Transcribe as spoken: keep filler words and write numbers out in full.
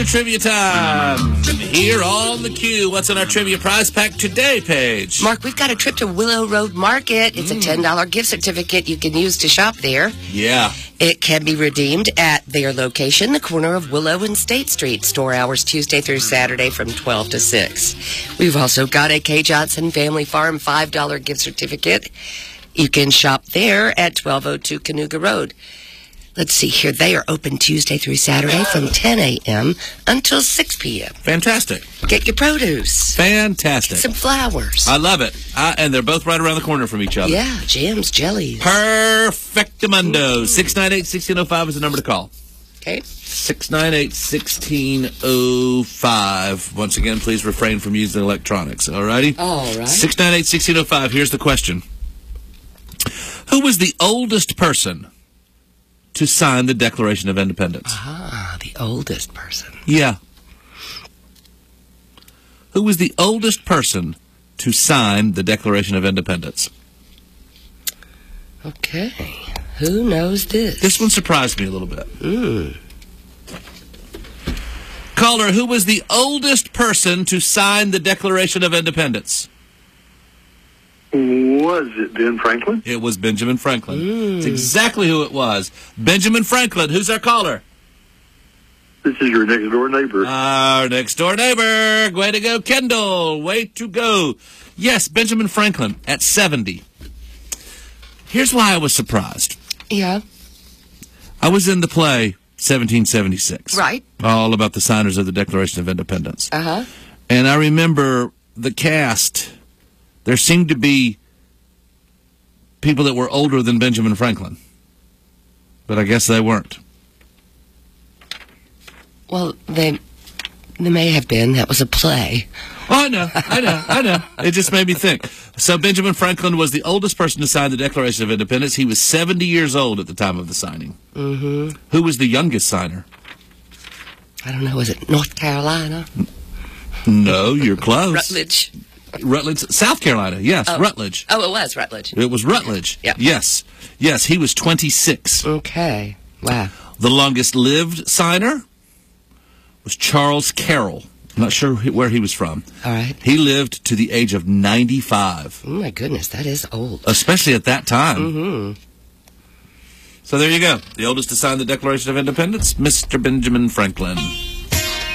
to Trivia Time here on the Q. What's in our Trivia Prize Pack today, Paige? Mark, we've got a trip to Willow Road Market. It's mm. a ten dollar gift certificate you can use to shop there. Yeah. It can be redeemed at their location, the corner of Willow and State Street. Store hours Tuesday through Saturday from twelve to six. We've also got a K. Johnson Family Farm five dollar gift certificate. You can shop there at twelve oh two Canoga Road. Let's see here. They are open Tuesday through Saturday from ten a.m. until six p.m. Fantastic. Get your produce. Fantastic. Get some flowers. I love it. I, and they're both right around the corner from each other. Yeah, jams, jellies. Perfectamundo. six nine eight, one six zero five is the number to call. Okay. six nine eight, one six zero five. Once again, please refrain from using electronics. All righty? All right. six nine eight, one six zero five. Here's the question. Who was the oldest person to sign the Declaration of Independence? Ah, the oldest person. Yeah. Who was the oldest person to sign the Declaration of Independence? Okay. Who knows this? This one surprised me a little bit. Mm. Caller, who was the oldest person to sign the Declaration of Independence? Was it Ben Franklin? It was Benjamin Franklin. Mm. It's exactly who it was. Benjamin Franklin. Who's our caller? This is your next door neighbor. Our next door neighbor. Way to go, Kendall. Way to go. Yes, Benjamin Franklin at seventy. Here's why I was surprised. Yeah. I was in the play seventeen seventy-six. Right. All about the signers of the Declaration of Independence. Uh-huh. And I remember the cast. There seemed to be people that were older than Benjamin Franklin. But I guess they weren't. Well, they, they may have been. That was a play. Oh, I know, I know, I know. It just made me think. So Benjamin Franklin was the oldest person to sign the Declaration of Independence. He was seventy years old at the time of the signing. Mm-hmm. Who was the youngest signer? I don't know. Was it North Carolina? No, you're close. Rutledge. Rutledge, South Carolina. Yes, oh. Rutledge. Oh, it was Rutledge. It was Rutledge. Yeah. Yes. Yes, he was twenty-six. Okay. Wow. The longest lived signer was Charles Carroll. I'm not sure where he was from. All right. He lived to the age of ninety-five. Oh, my goodness. That is old. Especially at that time. Mm-hmm. So there you go. The oldest to sign the Declaration of Independence, Mister Benjamin Franklin.